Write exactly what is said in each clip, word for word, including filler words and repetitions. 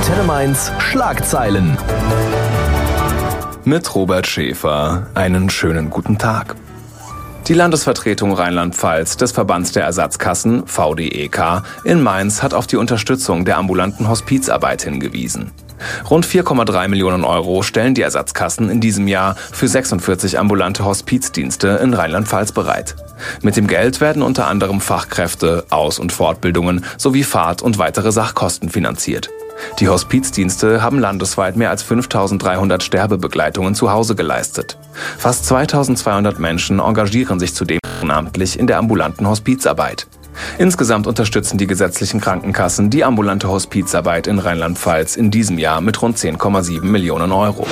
Antenne Mainz Schlagzeilen. Mit Robert Schäfer. Einen schönen guten Tag. Die Landesvertretung Rheinland-Pfalz des Verbands der Ersatzkassen V D E K in Mainz hat auf die Unterstützung der ambulanten Hospizarbeit hingewiesen. Rund vier Komma drei Millionen Euro stellen die Ersatzkassen in diesem Jahr für sechsundvierzig ambulante Hospizdienste in Rheinland-Pfalz bereit. Mit dem Geld werden unter anderem Fachkräfte, Aus- und Fortbildungen sowie Fahrt- und weitere Sachkosten finanziert. Die Hospizdienste haben landesweit mehr als fünftausenddreihundert Sterbebegleitungen zu Hause geleistet. Fast zweitausendzweihundert Menschen engagieren sich zudem ehrenamtlich in der ambulanten Hospizarbeit. Insgesamt unterstützen die gesetzlichen Krankenkassen die ambulante Hospizarbeit in Rheinland-Pfalz in diesem Jahr mit rund zehn Komma sieben Millionen Euro.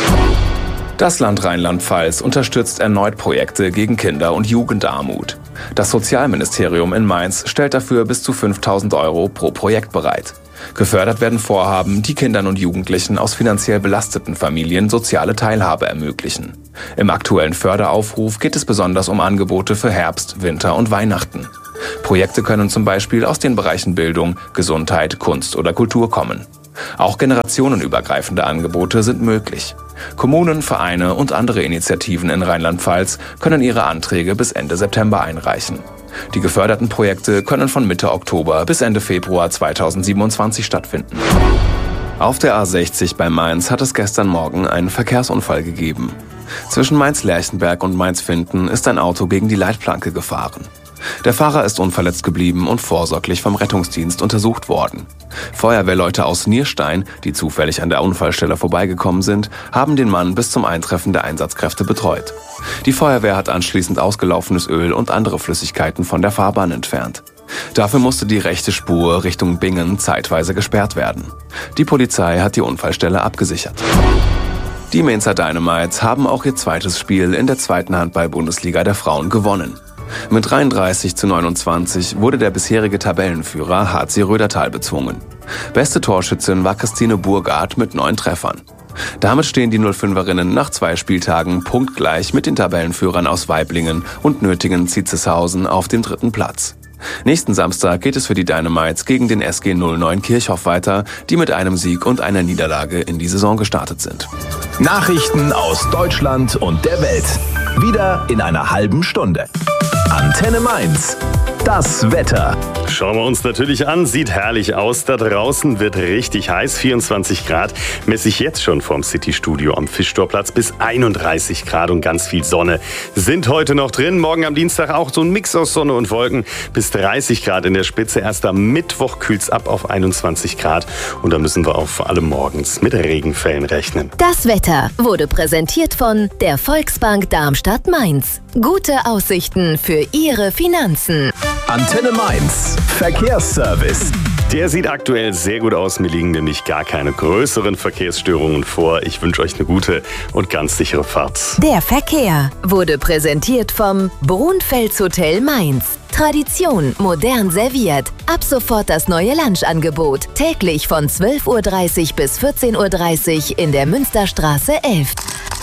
Das Land Rheinland-Pfalz unterstützt erneut Projekte gegen Kinder- und Jugendarmut. Das Sozialministerium in Mainz stellt dafür bis zu fünftausend Euro pro Projekt bereit. Gefördert werden Vorhaben, die Kindern und Jugendlichen aus finanziell belasteten Familien soziale Teilhabe ermöglichen. Im aktuellen Förderaufruf geht es besonders um Angebote für Herbst, Winter und Weihnachten. Projekte können zum Beispiel aus den Bereichen Bildung, Gesundheit, Kunst oder Kultur kommen. Auch generationenübergreifende Angebote sind möglich. Kommunen, Vereine und andere Initiativen in Rheinland-Pfalz können ihre Anträge bis Ende September einreichen. Die geförderten Projekte können von Mitte Oktober bis Ende Februar zweitausendsiebenundzwanzig stattfinden. Auf der A sechzig bei Mainz hat es gestern Morgen einen Verkehrsunfall gegeben. Zwischen Mainz-Lerchenberg und Mainz-Finden ist ein Auto gegen die Leitplanke gefahren. Der Fahrer ist unverletzt geblieben und vorsorglich vom Rettungsdienst untersucht worden. Feuerwehrleute aus Nierstein, die zufällig an der Unfallstelle vorbeigekommen sind, haben den Mann bis zum Eintreffen der Einsatzkräfte betreut. Die Feuerwehr hat anschließend ausgelaufenes Öl und andere Flüssigkeiten von der Fahrbahn entfernt. Dafür musste die rechte Spur Richtung Bingen zeitweise gesperrt werden. Die Polizei hat die Unfallstelle abgesichert. Die Mainzer Dynamites haben auch ihr zweites Spiel in der zweiten Handball-Bundesliga der Frauen gewonnen. Mit dreiunddreißig zu neunundzwanzig wurde der bisherige Tabellenführer H C Rödertal bezwungen. Beste Torschützin war Christine Burgard mit neun Treffern. Damit stehen die null fünferinnen nach zwei Spieltagen punktgleich mit den Tabellenführern aus Waiblingen und Nötingen-Zietzeshausen auf dem dritten Platz. Nächsten Samstag geht es für die Dynamites gegen den S G null neun Kirchhoff weiter, die mit einem Sieg und einer Niederlage in die Saison gestartet sind. Nachrichten aus Deutschland und der Welt. Wieder in einer halben Stunde. Antenne Mainz. Das Wetter. Schauen wir uns natürlich an. Sieht herrlich aus. Da draußen wird richtig heiß. vierundzwanzig Grad messe ich jetzt schon vom City-Studio am Fischtorplatz bis einunddreißig Grad und ganz viel Sonne sind heute noch drin. Morgen am Dienstag auch so ein Mix aus Sonne und Wolken bis dreißig Grad in der Spitze. Erst am Mittwoch kühlt's ab auf einundzwanzig Grad und da müssen wir auch vor allem morgens mit Regenfällen rechnen. Das Wetter wurde präsentiert von der Volksbank Darmstadt-Mainz. Gute Aussichten für Ihre Finanzen. Antenne Mainz. Verkehrsservice. Der sieht aktuell sehr gut aus. Mir liegen nämlich gar keine größeren Verkehrsstörungen vor. Ich wünsche euch eine gute und ganz sichere Fahrt. Der Verkehr wurde präsentiert vom Brunfels Hotel Mainz. Tradition modern serviert. Ab sofort das neue Lunchangebot. Täglich von zwölf Uhr dreißig bis vierzehn Uhr dreißig in der Münsterstraße elf.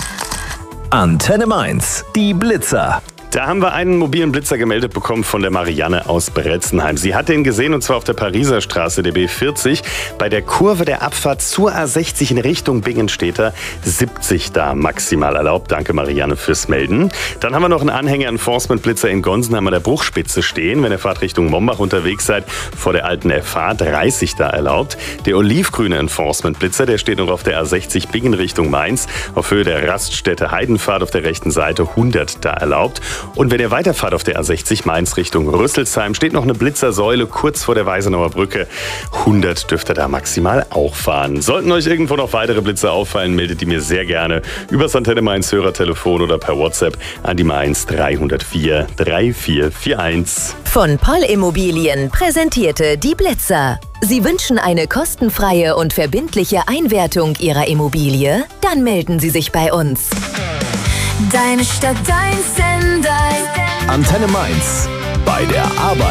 Antenne Mainz. Die Blitzer. Da haben wir einen mobilen Blitzer gemeldet bekommen von der Marianne aus Bretzenheim. Sie hat den gesehen und zwar auf der Pariser Straße, der B vierzig. Bei der Kurve der Abfahrt zur A sechzig in Richtung Bingen steht da siebzig da maximal erlaubt. Danke Marianne fürs Melden. Dann haben wir noch einen Anhänger-Enforcement-Blitzer in Gonsenheim an der Bruchspitze stehen. Wenn ihr Fahrt Richtung Mombach unterwegs seid, vor der alten F H dreißig da erlaubt. Der olivgrüne Enforcement-Blitzer, der steht noch auf der A sechzig Bingen Richtung Mainz. Auf Höhe der Raststätte Heidenfahrt auf der rechten Seite hundert da erlaubt. Und wenn ihr weiterfahrt auf der A sechzig Mainz Richtung Rüsselsheim, steht noch eine Blitzersäule kurz vor der Weisenauer Brücke. hundert dürft ihr da maximal auch fahren. Sollten euch irgendwo noch weitere Blitzer auffallen, meldet die mir sehr gerne übers Antenne Mainz Hörertelefon oder per WhatsApp an die Mainz drei null vier drei vier vier eins. Von Poll Immobilien präsentierte die Blitzer. Sie wünschen eine kostenfreie und verbindliche Einwertung Ihrer Immobilie? Dann melden Sie sich bei uns. Deine Stadt, dein Sender. Antenne Mainz. Bei der Arbeit.